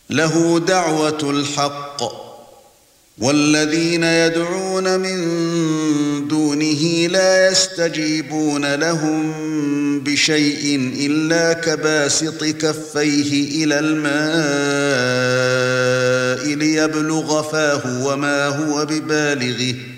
له دعوة الحق والذين يدعون من دونه لا يستجيبون لهم بشيء إلا كباسط كفيه إلى الماء ليبلغ فاه وما هو ببالغه